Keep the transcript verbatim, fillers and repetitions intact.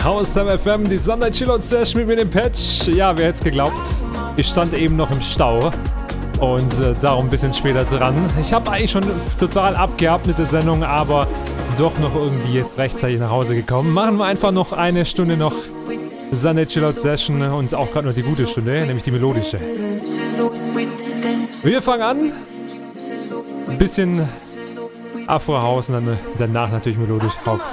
Haus F M, die Sonder-Chillout-Session mit mir dem Patch. Ja, wer hätte es geglaubt? Ich stand eben noch im Stau und äh, darum ein bisschen später dran. Ich habe eigentlich schon total abgehabt mit der Sendung, aber doch noch irgendwie jetzt rechtzeitig nach Hause gekommen. Machen wir einfach noch eine Stunde noch Sonder-Chillout-Session und auch gerade noch die gute Stunde, nämlich die melodische. Wir fangen an. Ein bisschen Afro-House und dann danach natürlich melodisch Haupt.